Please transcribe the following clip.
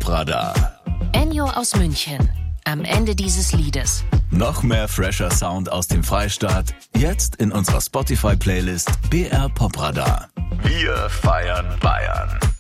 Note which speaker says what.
Speaker 1: Popraddar.
Speaker 2: Ennio aus München. Am Ende dieses Liedes.
Speaker 1: Noch mehr fresher Sound aus dem Freistaat. Jetzt in unserer Spotify-Playlist BR Popraddar. Wir feiern Bayern.